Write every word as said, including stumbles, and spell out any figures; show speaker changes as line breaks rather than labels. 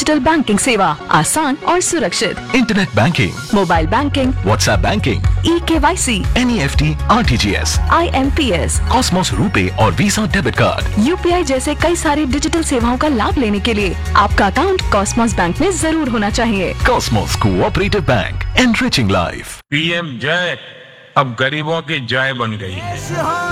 Digital banking सेवा आसान और सुरक्षित।
Internet banking,
mobile banking,
WhatsApp banking,
ई के Y C,
N E F T, R T G S,
I am P S,
Cosmos RuPay और visa debit card,
U P I जैसे कई सारी digital सेवाओं का लाभ लेने के लिए आपका अकाउंट कॉस्मोस बैंक में जरूर होना चाहिए।
Cosmos cooperative bank, enriching life.
P M जय अब गरीबों की जय बन गई है।